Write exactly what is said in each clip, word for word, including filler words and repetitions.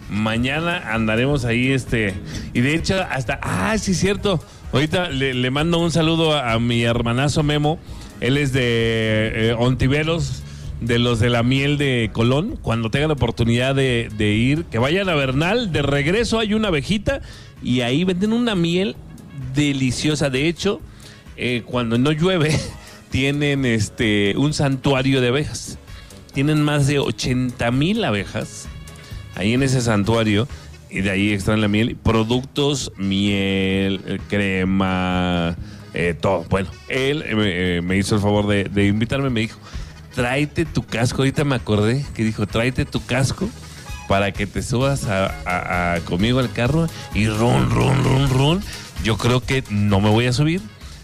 mañana andaremos ahí, este, y de hecho hasta, ah, sí es cierto, ahorita le, le mando un saludo a, a mi hermanazo Memo, él es de eh, Ontiveros, de los de la miel de Colón. Cuando tengan la oportunidad de, de ir, que vayan a Bernal, de regreso hay una abejita y ahí venden una miel deliciosa. De hecho, eh, cuando no llueve, tienen este un santuario de abejas. Tienen más de ochenta mil abejas ahí en ese santuario y de ahí extraen la miel, productos, miel, crema, eh, todo. Bueno, él eh, me hizo el favor de, de invitarme, me dijo, tráete tu casco. Ahorita me acordé que dijo, tráete tu casco para que te subas a, a, a conmigo al carro y run, run, run, run. Yo creo que no me voy a subir.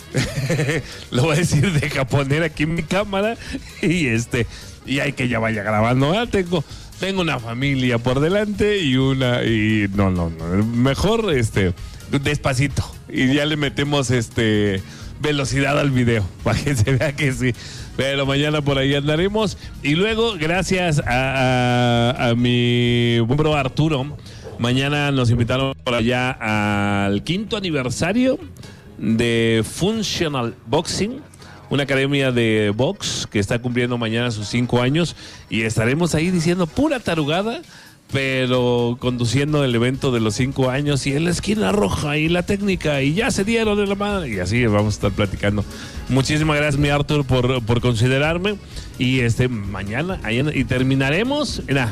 Lo voy a decir, deja poner aquí mi cámara y este y hay que ya vaya grabando. Ah, tengo, tengo una familia por delante y una y no, no, no. Mejor este despacito y ya le metemos este velocidad al video para que se vea que sí. Pero mañana por ahí andaremos. Y luego, gracias a, a, a mi buen bro Arturo, mañana nos invitaron por allá al quinto aniversario de Functional Boxing, una academia de box que está cumpliendo mañana sus cinco años. Y estaremos ahí diciendo pura tarugada, pero conduciendo el evento de los cinco años y en la esquina roja y la técnica y ya se dieron de la mano y así vamos a estar platicando. Muchísimas gracias, mi Arthur, por, por considerarme y este mañana ahí, y terminaremos, mira,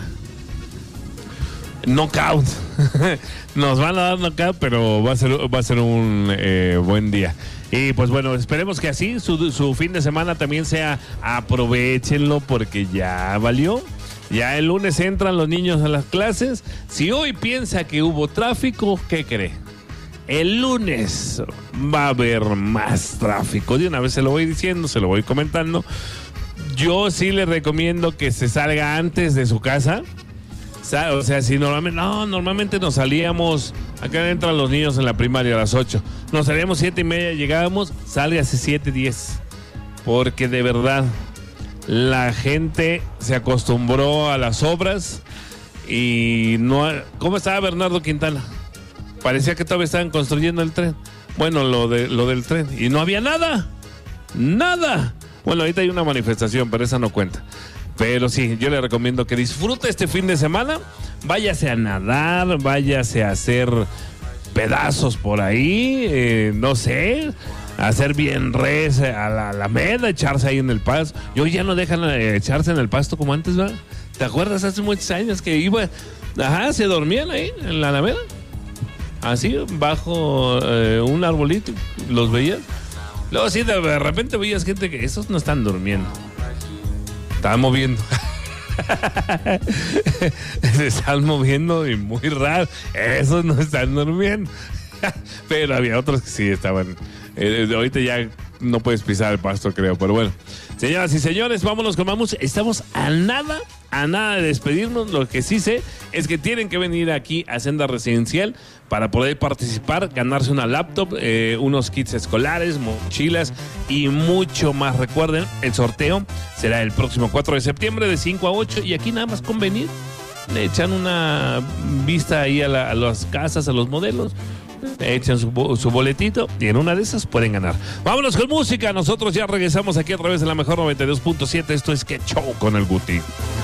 knockout. Nos van a dar knockout, pero va a ser, va a ser un eh, buen día. Y pues bueno, esperemos que así su, su fin de semana también sea, aprovechenlo porque ya valió. Ya el lunes entran los niños a las clases. Si hoy piensa que hubo tráfico, ¿qué cree? El lunes va a haber más tráfico. De una vez se lo voy diciendo, se lo voy comentando. Yo sí le recomiendo que se salga antes de su casa. O sea, si normalmente, no, normalmente nos salíamos, acá entran los niños en la primaria a las ocho. Nos salíamos siete y media, llegábamos, sálgase siete diez. Porque de verdad, la gente se acostumbró a las obras y no... ¿Cómo estaba Bernardo Quintana? Parecía que todavía estaban construyendo el tren. Bueno, lo, de, lo del tren. Y no había nada. Nada. Bueno, ahorita hay una manifestación, pero esa no cuenta. Pero sí, yo le recomiendo que disfrute este fin de semana. Váyase a nadar, váyase a hacer pedazos por ahí, eh, no sé... hacer bien res a la Alameda, echarse ahí en el pasto. Y hoy ya no dejan eh, echarse en el pasto como antes, ¿verdad? ¿Te acuerdas hace muchos años que iba, ajá, se dormían ahí en la Alameda? Así, bajo eh, un arbolito, los veías. Luego sí, de, de repente veías gente que esos no están durmiendo. Estaban moviendo. Se están moviendo y muy raro. Esos no están durmiendo. Pero había otros que sí estaban... Eh, ahorita ya no puedes pisar el pasto, creo, pero bueno. Señoras y señores, vámonos con Mamus. Estamos a nada, a nada de despedirnos. Lo que sí sé es que tienen que venir aquí a Senda Residencial para poder participar, ganarse una laptop, eh, unos kits escolares, mochilas y mucho más. Recuerden, el sorteo será el próximo cuatro de septiembre de cinco a ocho y aquí nada más con venir le echan una vista ahí a, la, a las casas, a los modelos, echan su, su boletito y en una de esas pueden ganar. Vámonos con música. Nosotros ya regresamos aquí a través de la mejor noventa y dos punto siete. Esto es Que Show con el Guti.